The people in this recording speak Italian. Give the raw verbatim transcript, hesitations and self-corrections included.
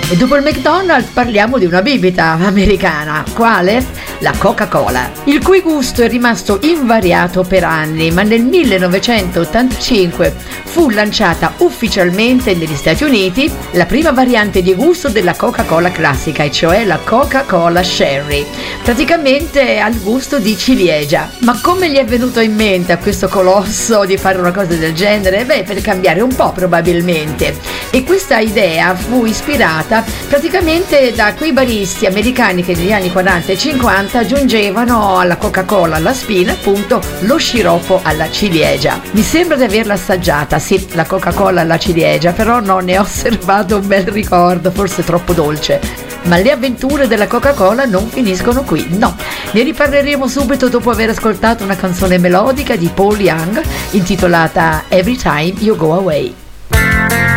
E dopo il McDonald's parliamo di una bibita americana. Quale? La Coca-Cola, il cui gusto è rimasto invariato per anni, ma nel millenovecentottantacinque fu lanciata ufficialmente negli Stati Uniti la prima variante di gusto della Coca-Cola classica, e cioè la Coca-Cola Sherry, praticamente al gusto di ciliegia. Ma come gli è venuto in mente a questo colosso di fare una cosa del genere? Beh, per cambiare un po' probabilmente. E questa idea fu ispirata praticamente da quei baristi americani che negli anni quaranta e cinquanta aggiungevano alla Coca-Cola, alla spina, appunto lo sciroppo alla ciliegia. Mi sembra di averla assaggiata, sì, la Coca-Cola alla ciliegia, però non ne ho osservato un bel ricordo, forse troppo dolce. Ma le avventure della Coca-Cola non finiscono qui, no. Ne riparleremo subito dopo aver ascoltato una canzone melodica di Paul Young intitolata Every Time You Go Away.